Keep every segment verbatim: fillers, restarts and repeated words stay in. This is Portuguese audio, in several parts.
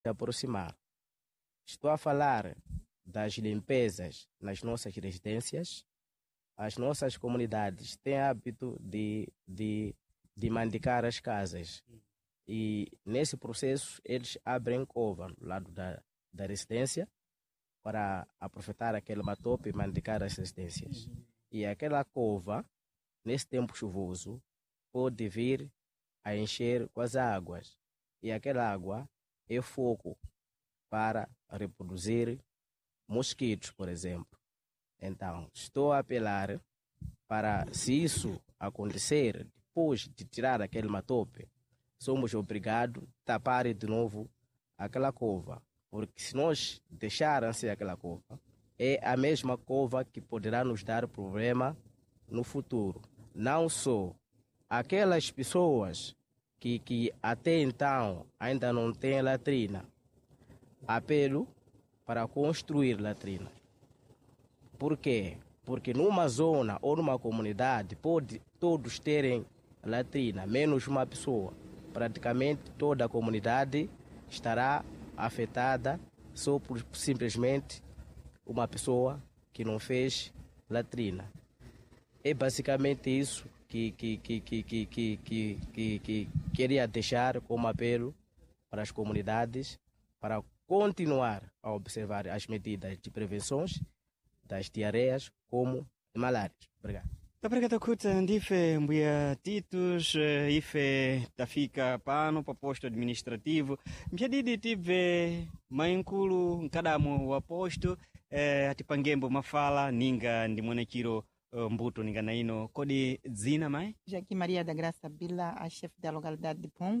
aproximar. Estou a falar das limpezas nas nossas residências. As nossas comunidades têm hábito de, de, de mandicar as casas. E nesse processo eles abrem cova do lado da, da residência para aproveitar aquele matope e mandicar as residências. Uhum. E aquela cova, nesse tempo chuvoso, pode vir a encher com as águas. E aquela água é foco para reproduzir mosquitos, por exemplo. Então, estou a apelar para, se isso acontecer, depois de tirar aquele matope, somos obrigados a tapar de novo aquela cova. Porque se nós deixarmos aquela cova, é a mesma cova que poderá nos dar problema no futuro. Não só aquelas pessoas que, que até então ainda não têm latrina, apelo para construir latrina. Por quê? Porque numa zona ou numa comunidade pode todos terem latrina, menos uma pessoa. Praticamente toda a comunidade estará afetada só por simplesmente uma pessoa que não fez latrina. É basicamente isso que, que, que, que, que, que, que, que, que queria deixar como apelo para as comunidades para continuar a observar as medidas de prevenções das diarreias como de malária. Obrigado. Obrigado, Kuta. Ndife mbuya titus ife tafika pano pa posto administrativo mjadidi tive mainkulu nkadamu wa posto eh, atipangembo mafala ninga ndi mwanachiro uh, mbuto ninga naino kodi zina mai Jaqui Maria da Graça Bila, a chefe da localidade de Punga.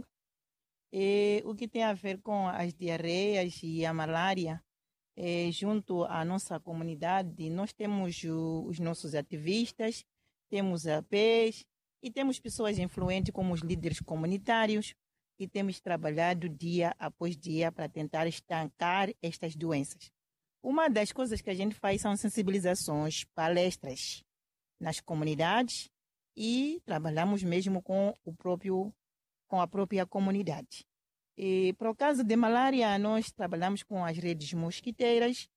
E o que tem a ver com as diarreias e a malária, é, junto à nossa comunidade, nós temos o, os nossos ativistas, temos A P's e temos pessoas influentes como os líderes comunitários e temos trabalhado dia após dia para tentar estancar estas doenças. Uma das coisas que a gente faz são sensibilizações, palestras nas comunidades e trabalhamos mesmo com o próprio com a própria comunidade. E, para o caso de malária, nós trabalhamos com as redes mosquiteiras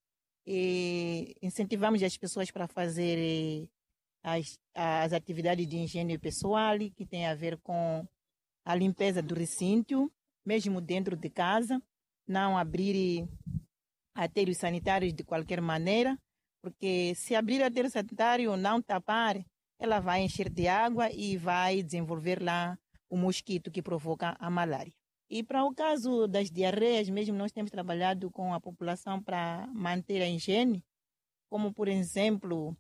e incentivamos as pessoas para fazer as, as atividades de higiene pessoal, que tem a ver com a limpeza do recinto, mesmo dentro de casa, não abrir aterros sanitários de qualquer maneira, porque se abrir aterro sanitário não tapar, ela vai encher de água e vai desenvolver lá o mosquito que provoca a malária. E para o caso das diarreias, mesmo nós temos trabalhado com a população para manter a higiene, como, por exemplo,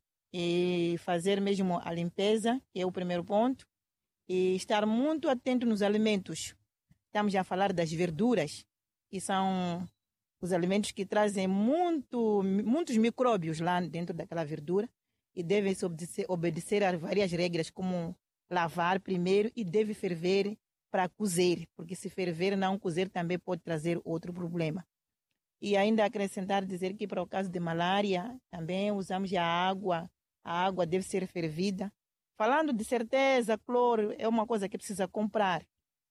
e fazer mesmo a limpeza, que é o primeiro ponto, e estar muito atento nos alimentos. Estamos a falar das verduras, que são os alimentos que trazem muito, muitos micróbios lá dentro daquela verdura e devem obedecer, obedecer a várias regras, como lavar primeiro e deve ferver para cozer, porque se ferver não cozer também pode trazer outro problema. E ainda acrescentar, dizer que para o caso de malária também usamos a água, a água deve ser fervida. Falando de certeza, cloro é uma coisa que precisa comprar,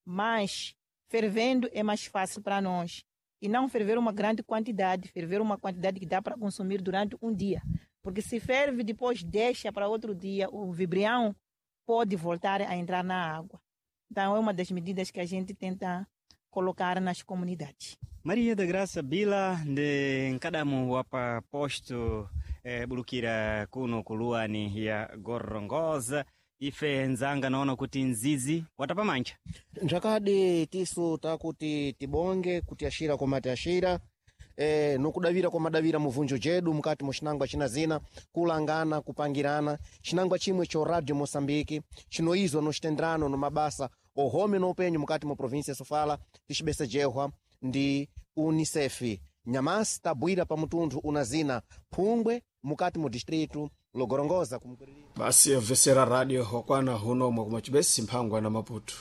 mas fervendo é mais fácil para nós. E não ferver uma grande quantidade, ferver uma quantidade que dá para consumir durante um dia. Porque se ferve depois deixa para outro dia, o vibrião pode voltar a entrar na água. Então, é uma das medidas que a gente tenta colocar nas comunidades. Maria da Graça Bila, de nkadamu wapa posto eh, bulukira kuno kuluani ya Gorongosa, ife nzanga naona kuti nzizi watapamanja. Njakadi tisu takuti tibonge kuti ashira kwa mati ashira. E, nokudavira kwa madavira muvunjo jedu mukati mushinangwa china zina kulangana kupangirana chinangwa chimwe cho Radio Moçambique chinoizwa no chitendrano no mabasa ohome no upenyu mukati mu província Sofala tixibesa jehwa ndi Unicef nyamasi tabwira pa mutunthu unazina Phungwe mukati mu distrito Logorongosa kumkwiriri. Basi vesera radio hokwana huno mwa kumachibesi mphangwa na Maputo.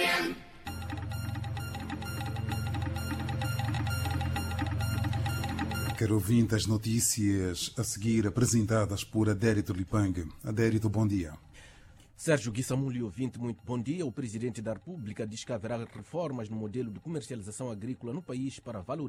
Quero ouvir as notícias a seguir apresentadas por Adérito Lipang. Adérito, bom dia. Sérgio Guissamuli, ouvinte, muito bom dia. O Presidente da República diz que haverá reformas no modelo de comercialização agrícola no país para valorizar